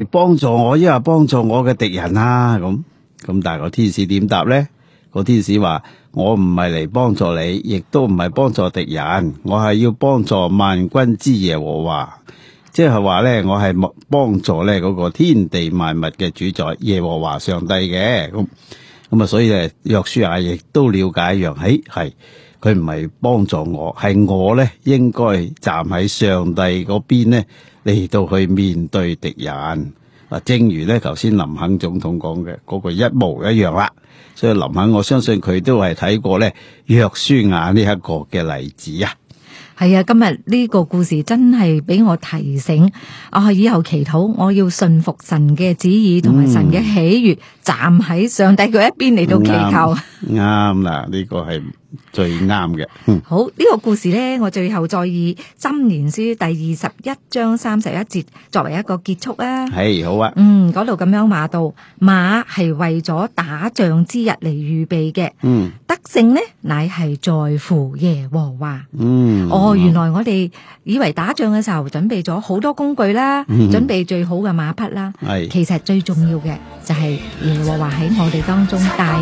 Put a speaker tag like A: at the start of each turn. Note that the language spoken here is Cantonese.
A: 幫助我，抑或幫助我嘅敵人啊？咁但係個天使點答咧？個天使話：我唔係嚟幫助你，亦都唔係幫助敵人，我係要幫助萬軍之耶和華。即係話咧，我係幫助咧嗰個天地萬物嘅主宰耶和華上帝嘅。咁啊，所以咧，約書亞亦都了解一樣，係佢唔係幫助我，係我咧應該站喺上帝嗰邊咧嚟到去面對敵人。嗱，正如咧頭先林肯總統講嘅嗰個一模一樣啦。所以林肯，我相信佢都係睇過咧約書亞呢一個嘅例子啊。
B: 係啊，今日呢個故事真係俾我提醒，以後祈禱我要順服神嘅旨意同埋神嘅喜悅，站喺上帝嗰一邊嚟到祈求。
A: 啱啦，呢個係最啱嘅。
B: 好，呢個故事呢，我最後再以箴言書第21章31節作為一個結束啊。
A: 係，好啊。
B: 嗰度咁樣話到，馬係為咗打仗之日嚟預備嘅。得勝呢，乃係在乎耶和華。原來我哋以為打仗嘅時候準備咗好多工具啦，準備最好嘅馬匹啦。其實最重要嘅就係耶和華喺我哋當中帶